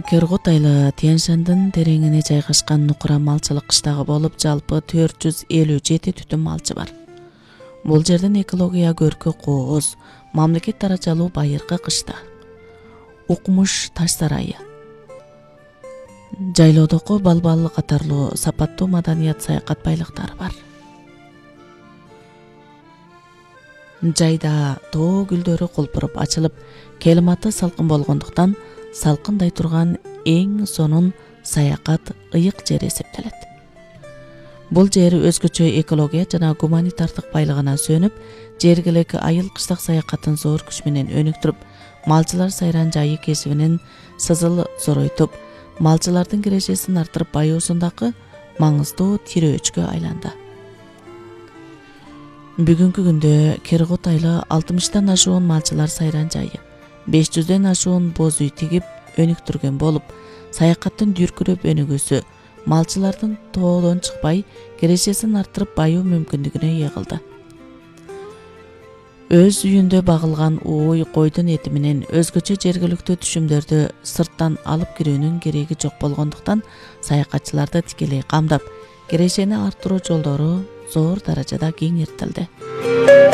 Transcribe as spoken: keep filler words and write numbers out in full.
Кергут айылы Тянь-Шаньдын тереңине жайгашкан Нукура малчылык кыштагы болуп, жалпы төрт жүз элүү жети түтүн малчы бар. Бул жердин экология көркү кооз, мамлекет даражалуу байыркы кышта. Укмуш таш сарайы. Жайлоодогу балбал катарлуу сапаттуу маданият саякат байлыктары бар. Жайда тоо гүлдөрү кулпуруп ачылып, климаты салкын болгондуктан салкындай турган эң сонун саякат ыйык жер эсептелет. Бул жер өзгөчө экология жана гуманитардык байлыгына сөнүп, жергиликтүү айыл кыштак саякатын зор күч менен өнүктүрүп, малчылар сайран жайы кесибинин сызыл зоройтуп, малчылардын кирешесин артырып баюусундагы маңыздуу тирөөчкө айланды. Бүгүнкү күндө Кергут айылы алтымыштан ашуун малчылар сайран жайы, беш жүздөн ашуун боз үй тигип өнүктүргөн болуп, саякаттын дүркүрөп өнүгүүсү малчылардын тоодон чыкпай, кирешесин артырып баюу мүмкүндүгүнө ээ кылды. Өз үйүндө багылган ууй, койдун эти менен өзгөчө жергиликтүү түшүмдөрдү сырттан алып кирүүнүн кереги жок болгондуктан, саякатчыларды тикелей камдап, кирешени арттыруу жолдору зор даражада кеңейтилди.